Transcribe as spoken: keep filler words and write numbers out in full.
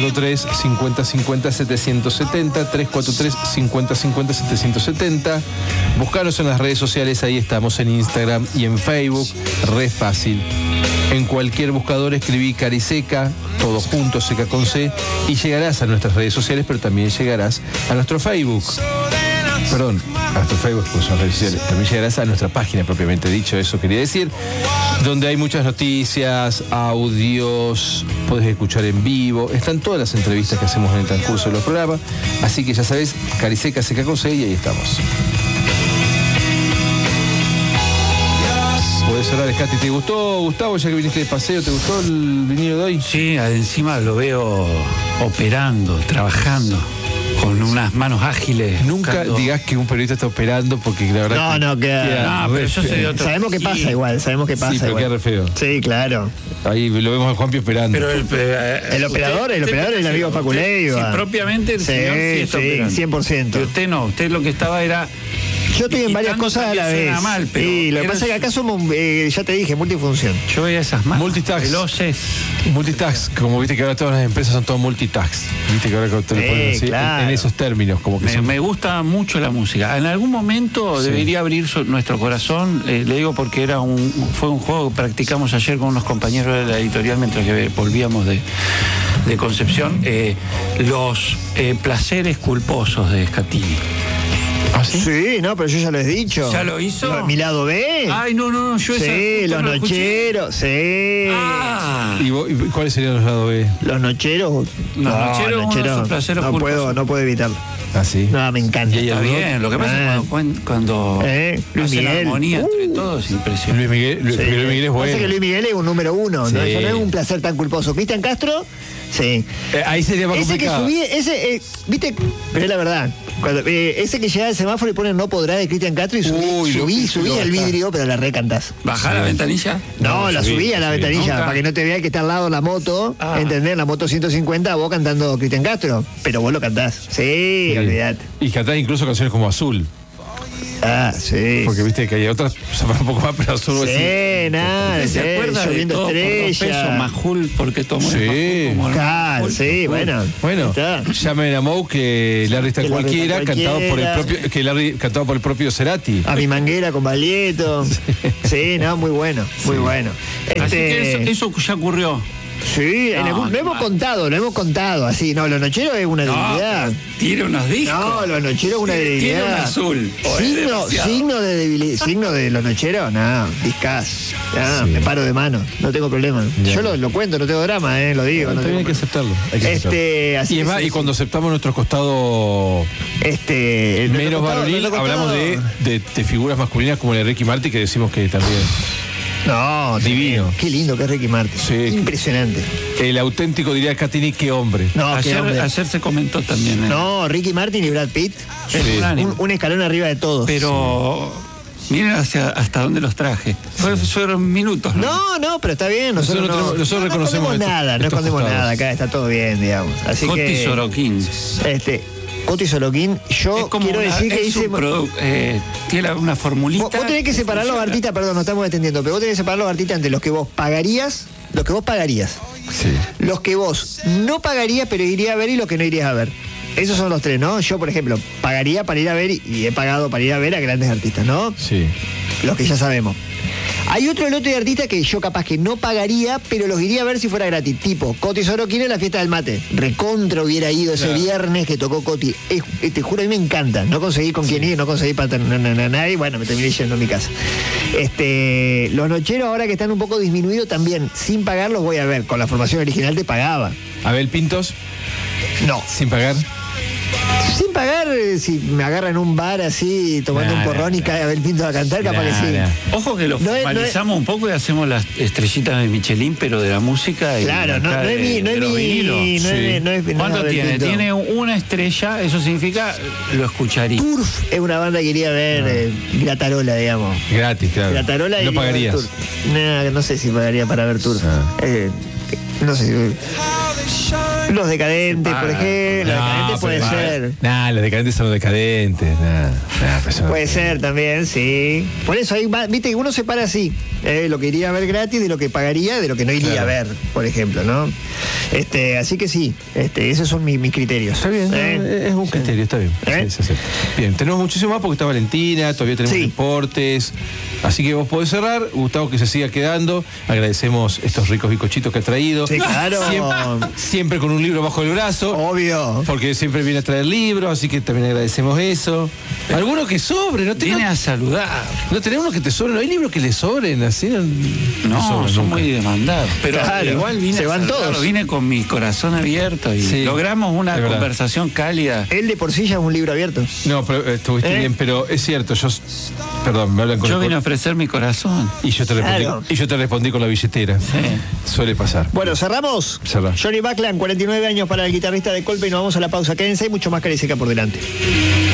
cuatro tres, cincuenta cincuenta, setecientos setenta, tres cuatro tres, cincuenta cincuenta, setecientos setenta. Buscaros en las redes sociales, ahí estamos en Instagram y en Facebook, re fácil. En cualquier buscador escribí Cariseca, todo junto, seca con C, y llegarás a nuestras redes sociales, pero también llegarás a nuestro Facebook. Perdón, a nuestro Facebook, pues son redes sociales. También llegarás a nuestra página, propiamente dicho, eso quería decir, donde hay muchas noticias, audios, podés escuchar en vivo, están todas las entrevistas que hacemos en el transcurso de los programas, así que ya sabés, Cariseca, seca con C, y ahí estamos. Podés hablar, Katy. ¿Te gustó, Gustavo, ya que viniste de paseo? ¿Te gustó el vinilo de hoy? Sí, encima lo veo operando, trabajando, con unas manos ágiles. Nunca buscando... digas que un periodista está operando, porque la verdad no, que no, queda, queda no, pero yo soy de otro. Sabemos que pasa sí. igual, sabemos que pasa sí, pero igual. queda re feo. Sí, claro. Ahí lo vemos a Juanpi operando. Pero el, eh, El operador, el operador es el amigo Facu Leiva. Sí, propiamente el Sí, señor sí está sí, operando. cien por ciento. Y usted no, usted lo que estaba era... Yo estoy en varias digitando, cosas a la también vez. suena mal, pero y lo que era- pasa es que acá somos, eh, ya te dije, multifunción. Yo veía esas manos Multitask. veloces. Multitask, como viste que ahora todas las empresas son todas multitask. Viste que ahora te lo Sí, ponen así, claro. en, en esos términos, como que Me, son... me gusta mucho la música. En algún momento Sí. debería abrir su- nuestro corazón. Eh, le digo porque era un, fue un juego que practicamos ayer con unos compañeros de la editorial mientras que volvíamos de, de Concepción. Eh, los eh, placeres culposos de Scatini. ¿Ah, sí? Sí, no, pero yo ya lo he dicho. ¿Ya lo hizo? Lo- Mi lado B. Ay, no, no, no, yo esa Sí, justo los no la escuché. nocheros, sí. Ah. ¿Y, vos- y cuáles serían los lados B? Los nocheros. Los nocheros, uno de sus placeres no culposos. puedo, no puedo evitarlo. Ah, sí. No, me encanta. Y hay Está algo- bien, lo que pasa Ah. es cuando, cuando Eh, Luis hace la Miguel. armonía entre Uh. todos es impresionante. Luis Miguel, Luis, Sí. Luis Miguel es Pasa bueno. que Luis Miguel es un número uno, Sí. ¿no? Eso no es un placer tan culposo. Cristian Castro, sí. Eh, ahí sería más Ese que complicado. subí, ese, eh, viste, pero es la verdad. Cuando, eh, ese que llega al semáforo y pone no podrá de Cristian Castro y subí, Uy, lo- subí, subí lo el bajás. vidrio, pero la recantás. ¿Bajar la ventanilla? No, No, la subí, subí a la subí. ventanilla, Nunca. para que no te vea que está al lado la moto, Ah. ¿entendés? La moto ciento cincuenta, vos cantando Cristian Castro, pero vos lo cantás. Sí, Sí. olvidate. Y cantás incluso canciones como Azul. Ah, sí. Porque viste que hay otras, se van un poco más, pero Azul Sí, así. nada, ¿Usted sí, se acuerda de lloviendo todo por dos pesos? estrellas. Majul, porque tomó Sí. el Majul como el Claro, Majul. sí, bueno. Bueno, Está. llamen a Mou que Larry está Que Larry cualquiera, está cantado por el cualquiera. propio, que Larry cantado por el propio Cerati. A mi manguera con Baglietto. Sí, no, muy bueno, muy bueno. Así que Este, eso, eso ya ocurrió. sí, en No, algún- lo qué hemos mal. contado, lo hemos contado así. No, los nocheros es una No, debilidad. tiene unos discos. No, los nocheros es una Tiene- debilidad. tiene un azul. O es Signo, demasiado. signo de debilidad, signo de los nocheros, no, discas. No, Sí. me paro de mano, no tengo problema. Ya. Yo lo, lo cuento, no tengo drama, eh, lo digo. no También hay tengo que problema. aceptarlo. hay que aceptarlo. Este, así Y, es que más, sí, y sí. cuando aceptamos nuestro costado Este, menos nuestro costado- varonil, nuestro hablamos de, costado- de, de figuras masculinas como la de Ricky Martin, que decimos que también No, Divino. Qué lindo que es Ricky Martin. Sí. Impresionante. el auténtico, diría Catini, qué hombre. No, qué ayer, hombre. ayer se comentó también. ¿eh? No, Ricky Martin y Brad Pitt. Es Sí. unánime. Un, un escalón arriba de todos. Pero miren hacia, hasta dónde los traje. Fue, fueron minutos. ¿no? No, no, pero está bien. Nosotros, Nosotros no, tenemos- nosotros no, reconocemos no escondemos estos- nada, no estos escondemos costados. nada. Acá está todo bien, digamos. Así Coti que. Sorokin. Este, Coti Sorokin, yo Es como quiero una- decir que es hice. un produ- eh, tiene una formulita. Vos, vos tenés que separar los funciona. artistas, perdón, nos estamos entendiendo, pero vos tenés que separar los artistas entre los que vos pagarías, los que vos pagarías, Sí. los que vos no pagarías, pero irías a ver y los que no irías a ver. Esos son los tres, ¿no? Yo, por ejemplo, pagaría para ir a ver y he pagado para ir a ver a grandes artistas, ¿no? Sí. Los que ya sabemos. Hay otro lote de artistas que yo capaz que no pagaría, pero los iría a ver si fuera gratis. Tipo, Coti Sorokin en la fiesta del mate. Recontra hubiera ido ese Claro. viernes que tocó Coti. Es- eh, te juro, a mí me encanta. No conseguí con quién ir, no conseguí para no, no, no, nadie. Bueno, me terminé yendo a mi casa. Este, los nocheros ahora que están un poco disminuidos también, sin pagar los voy a ver. Con la formación original te pagaba. Abel Pintos, No. sin pagar. Sin pagar, eh, si me agarran en un bar así, tomando Nah, un porrón nah, y cae Abel Pinto a cantar, capaz Nah, que sí. nah. Ojo que lo No es- no es- formalizamos un poco y hacemos las estrellitas de Michelin, pero de la música. Y Claro, no, acá no es de- mi. No de es los mi. vinilos. No es, Sí. no es- no es ¿Cuánto Abel tiene? Pinto. Tiene una estrella, eso significa lo escucharía. Turf es una banda que quería ver eh, Gratarola, digamos. Gratis, claro. Gratarola y No pagarías. No, no sé si pagaría para ver Turf. Ah. Eh, no sé si. Los decadentes, Ah, por ejemplo. Los decadentes puede pero- ser. Nah, los decadentes son los decadentes. Nah, nah, pues son- Puede ser también, sí. Por eso ahí va, viste que uno separa así, eh, lo que iría a ver gratis de lo que pagaría, de lo que no iría Claro. a ver, por ejemplo, ¿no? Este, así que sí, este, esos son mis, mis criterios. Está bien, ¿Eh? no, es un criterio, está bien. ¿Eh? Sí, se acepta. Bien, tenemos muchísimo más porque está Valentina, todavía tenemos Sí. deportes. Así que vos podés cerrar. Gustavo, que se siga quedando. Agradecemos estos ricos bizcochitos que ha traído. Sí, claro. Siempre, siempre con un libro bajo el brazo. Obvio. Porque siempre viene a traer libros, así que también agradecemos eso. Alguno que sobre, ¿no tenés? Viene a saludar. ¿No tenés uno que te sobre? ¿No hay libros que le sobren? Así no, No, sobran son nunca. muy demandados. Pero Claro, igual vine se a van saludarlo, todos. Vine con mi corazón abierto y Sí, logramos una es verdad. conversación cálida. Él de por sí ya es un libro abierto. No, pero eh, estuviste ¿Eh? bien, pero es cierto, yo. Perdón, me hablan con Yo el vine a cor- ofrecer mi corazón. y yo te respondí, Claro. y yo te respondí con la billetera. Sí. Suele pasar. Bueno, cerramos. Cerrá. Johnny Buckland, cuarenta y nueve años para el guitarrista de Coldplay. Nos vamos a la pausa. Quédense, hay mucho más Cariseca por delante.